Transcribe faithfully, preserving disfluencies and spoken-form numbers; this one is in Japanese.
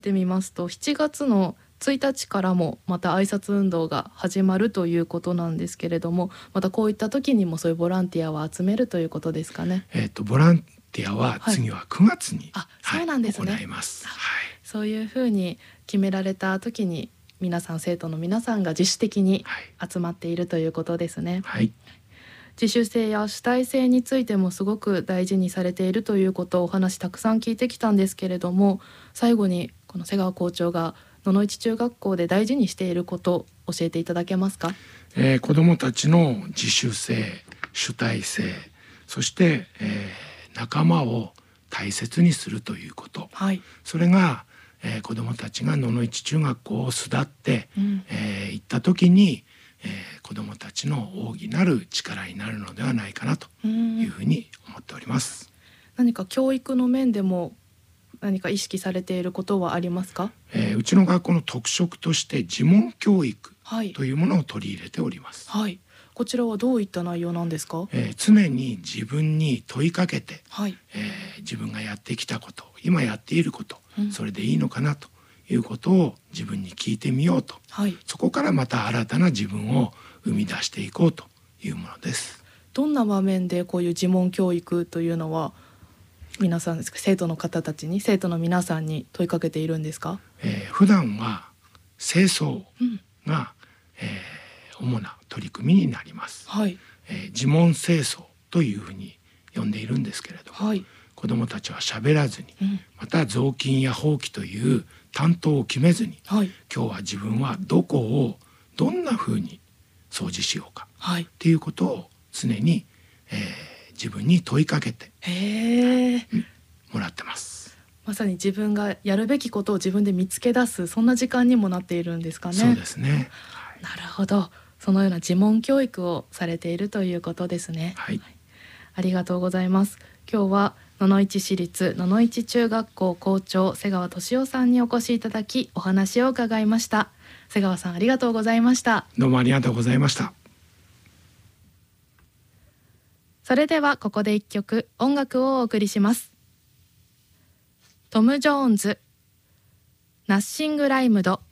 で見ますとしちがつのついたちからもまた挨拶運動が始まるということなんですけれども、またこういった時にもそういうボランティアを集めるということですかね。 えー、とボランティアは次はくがつに、 はい、あ、そうなんですね、 はい、行います、はい、 そういうふうに決められた時に皆さん生徒の皆さんが自主的に集まっているということですね、 はい、 自主性や主体性についてもすごく大事にされているということをお話たくさん聞いてきたんですけれども、最後にこの瀬川校長が野々市中学校で大事にしていることを教えていただけますか。 えー、子どもたちの自主性、主体性、そして、えー、仲間を大切にするということ、はい、それが、えー、子どもたちが野々市中学校を巣立って、うんえー、行った時に、えー、子どもたちの大いなる力になるのではないかなというふうに思っております。 何か教育の面でも何か意識されていることはありますか。 えー、うちの学校の特色として自問教育というものを取り入れております、 はいはい、こちらはどういった内容なんですか。 えー、常に自分に問いかけて、はいえー、自分がやってきたこと、今やっていること、うん、それでいいのかなということを自分に聞いてみようと、はい、そこからまた新たな自分を生み出していこうというものです。 どんな場面でこういう自問教育というのは皆さんですか、生徒の方たちに生徒の皆さんに問いかけているんですか。 えー、普段は清掃が、うんえー、主な取り組みになります、はいえー、自問清掃というふうに呼んでいるんですけれども、はい、子どもたちは喋らずに、うん、また雑巾やほうきという担当を決めずに、はい、今日は自分はどこをどんなふうに掃除しようか、はい、っていうことを常に、えー自分に問いかけてへーもらってます。 まさに自分がやるべきことを自分で見つけ出す、そんな時間にもなっているんですかね。 そうですね、 はい、なるほど、そのような自問教育をされているということですね、はいはい、ありがとうございます。今日は野々市市立野々市中学校校長瀬川俊夫さんにお越しいただきお話を伺いました。瀬川さん、ありがとうございました。 どうもありがとうございました。 それではここで一曲音楽をお送りします。トム・ジョーンズ、ナッシング・ライムド。